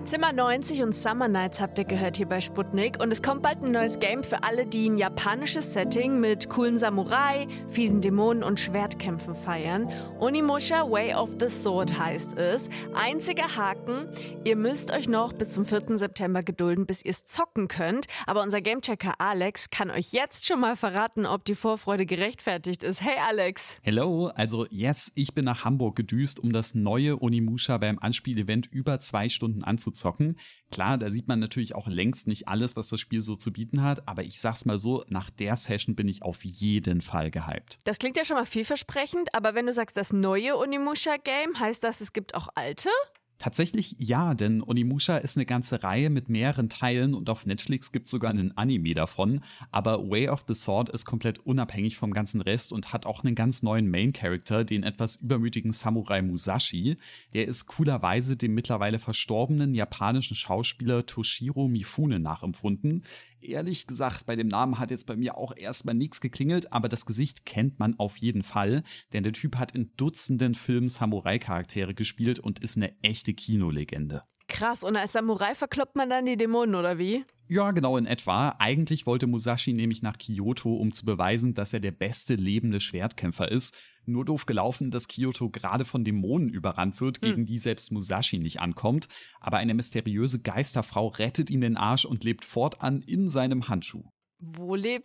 Zimmer 90 und Summer Nights habt ihr gehört hier bei Sputnik und es kommt bald ein neues Game für alle, die ein japanisches Setting mit coolen Samurai, fiesen Dämonen und Schwertkämpfen feiern. Onimusha Way of the Sword heißt es. Einziger Haken, ihr müsst euch noch bis zum 4. September gedulden, bis ihr es zocken könnt. Aber unser Gamechecker Alex kann euch jetzt schon mal verraten, ob die Vorfreude gerechtfertigt ist. Hey Alex! Hello, also yes, ich bin nach Hamburg gedüst, um das neue Onimusha beim Anspielevent über 2 Stunden anzuzocken. Klar, da sieht man natürlich auch längst nicht alles, was das Spiel so zu bieten hat, aber ich sag's mal so, nach der Session bin ich auf jeden Fall gehypt. Das klingt ja schon mal vielversprechend, aber wenn du sagst, das neue Onimusha-Game, heißt das, es gibt auch alte? Tatsächlich ja, denn Onimusha ist eine ganze Reihe mit mehreren Teilen und auf Netflix gibt's sogar einen Anime davon. Aber Way of the Sword ist komplett unabhängig vom ganzen Rest und hat auch einen ganz neuen Main-Character, den etwas übermütigen Samurai Musashi. Der ist coolerweise dem mittlerweile verstorbenen japanischen Schauspieler Toshiro Mifune nachempfunden. Ehrlich gesagt, bei dem Namen hat jetzt bei mir auch erstmal nichts geklingelt, aber das Gesicht kennt man auf jeden Fall, denn der Typ hat in Dutzenden Filmen Samurai-Charaktere gespielt und ist eine echte Kinolegende. Krass, und als Samurai verkloppt man dann die Dämonen, oder wie? Ja, genau in etwa. Eigentlich wollte Musashi nämlich nach Kyoto, um zu beweisen, dass er der beste lebende Schwertkämpfer ist. Nur doof gelaufen, dass Kyoto gerade von Dämonen überrannt wird, gegen die selbst Musashi nicht ankommt. Aber eine mysteriöse Geisterfrau rettet ihm den Arsch und lebt fortan in seinem Handschuh. Wo lebt